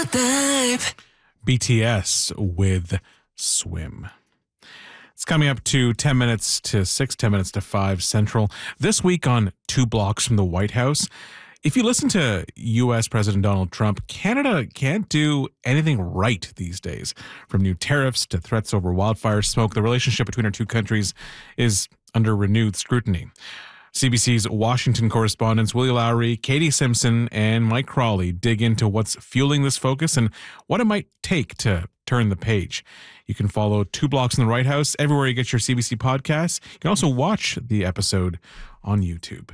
Vibe. BTS with Swim. It's coming up to 10 minutes to 6, 10 minutes to 5 Central. This week on Two Blocks from the White House, if you listen to U.S. President Donald Trump, Canada can't do anything right these days. From new tariffs to threats over wildfire smoke, the relationship between our two countries is under renewed scrutiny. CBC's Washington correspondents Willie Lowry, Katie Simpson, and Mike Crawley dig into what's fueling this focus and what it might take to turn the page. You can follow Two Blocks in the White House everywhere you get your CBC podcasts. You can also watch the episode on YouTube.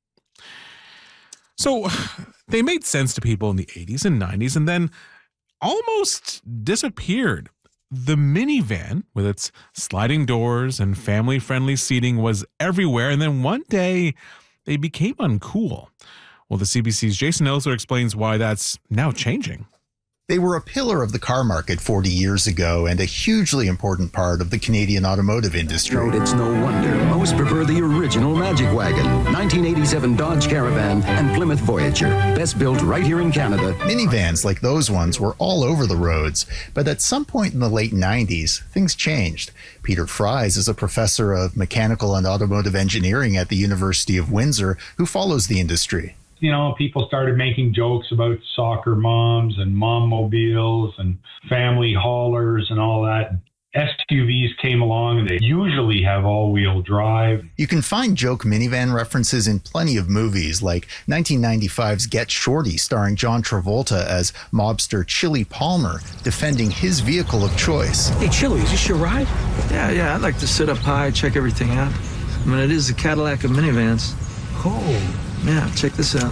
So they made sense to people in the 80s and 90s and then almost disappeared. The minivan with its sliding doors and family-friendly seating was everywhere, and then one day they became uncool. Well, the CBC's Jason Osler explains why that's now changing. They were a pillar of the car market 40 years ago and a hugely important part of the Canadian automotive industry. It's no wonder most prefer the original Magic Wagon, 1987 Dodge Caravan, and Plymouth Voyager, best built right here in Canada. Minivans like those ones were all over the roads, but at some point in the late 90s, things changed. Peter Fries is a professor of mechanical and automotive engineering at the University of Windsor who follows the industry. You know, people started making jokes about soccer moms and mom mobiles and family haulers and all that. SUVs came along and they usually have all-wheel drive. You can find joke minivan references in plenty of movies, like 1995's Get Shorty, starring John Travolta as mobster Chili Palmer, defending his vehicle of choice. Hey, Chili, is this your ride? Yeah, I'd like to sit up high, check everything out. I mean, it is a Cadillac of minivans. Oh. Yeah, check this out.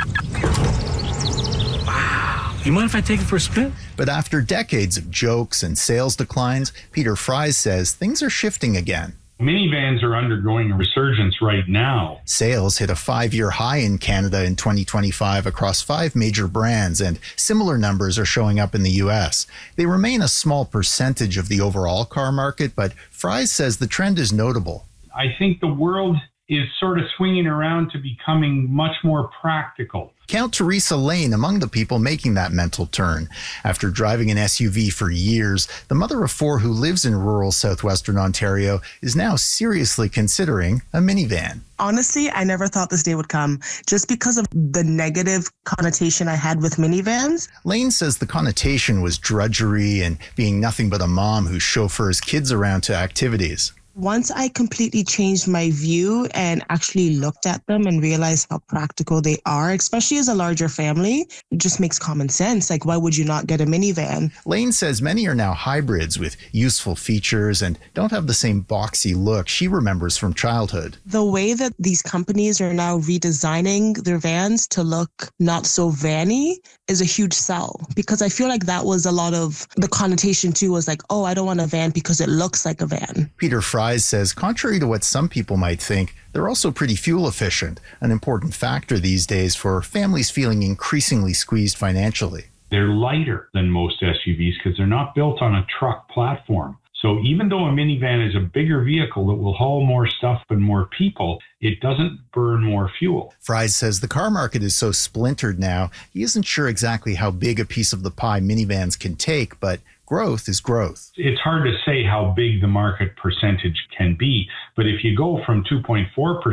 Wow. You mind if I take it for a spin? But after decades of jokes and sales declines, Peter Fries says things are shifting again. Minivans are undergoing a resurgence right now. Sales hit a 5-year high in Canada in 2025 across 5 major brands, and similar numbers are showing up in the U.S. They remain a small percentage of the overall car market, but Fries says the trend is notable. I think the world is sort of swinging around to becoming much more practical. Count Teresa Lane among the people making that mental turn. After driving an SUV for years, the mother of 4 who lives in rural southwestern Ontario is now seriously considering a minivan. Honestly, I never thought this day would come just because of the negative connotation I had with minivans. Lane says the connotation was drudgery and being nothing but a mom who chauffeurs kids around to activities. Once I completely changed my view and actually looked at them and realized how practical they are, especially as a larger family, it just makes common sense. Like, why would you not get a minivan? Lane says many are now hybrids with useful features and don't have the same boxy look she remembers from childhood. The way that these companies are now redesigning their vans to look not so vanny is a huge sell, because I feel like that was a lot of the connotation too, was like, oh, I don't want a van because it looks like a van. Peter Fries says, contrary to what some people might think, they're also pretty fuel efficient, an important factor these days for families feeling increasingly squeezed financially. They're lighter than most SUVs because they're not built on a truck platform. So even though a minivan is a bigger vehicle that will haul more stuff and more people, it doesn't burn more fuel. Fries says the car market is so splintered now, he isn't sure exactly how big a piece of the pie minivans can take, but growth is growth. It's hard to say how big the market percentage can be, but if you go from 2.4%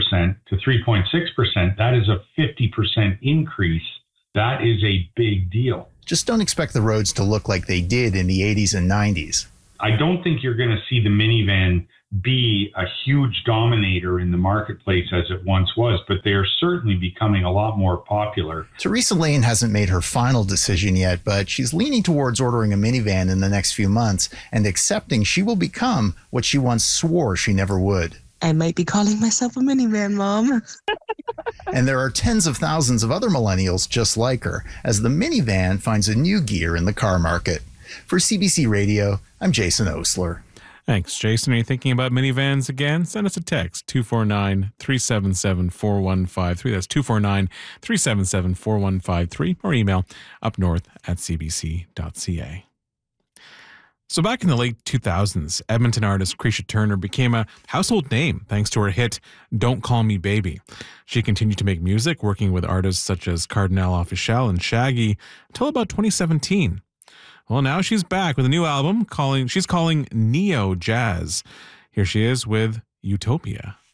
to 3.6%, that is a 50% increase. That is a big deal. Just don't expect the roads to look like they did in the 80s and 90s. I don't think you're going to see the minivan be a huge dominator in the marketplace as it once was, but they are certainly becoming a lot more popular. Teresa Lane hasn't made her final decision yet, but she's leaning towards ordering a minivan in the next few months and accepting she will become what she once swore she never would. I might be calling myself a minivan mom. And there are tens of thousands of other millennials just like her, as the minivan finds a new gear in the car market. For CBC Radio, I'm Jason Osler. Thanks, Jason. Are you thinking about minivans again? Send us a text, 249-377-4153. That's 249-377-4153. Or email upnorth@cbc.ca. So back in the late 2000s, Edmonton artist Cretia Turner became a household name thanks to her hit Don't Call Me Baby. She continued to make music, working with artists such as Cardinal Offishall and Shaggy until about 2017. Well, now she's back with a new album she's calling Neo Jazz. Here she is with Utopia.